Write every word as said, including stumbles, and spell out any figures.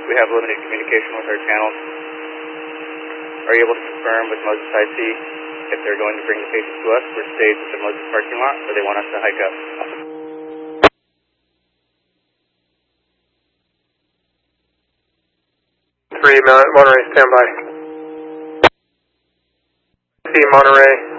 We have limited communication with our channels. Are you able to confirm with Moses I C if they're going to bring the patient to us or stay at the Moses parking lot, or they want us to hike up? Three, Monterey, stand by. See Monterey.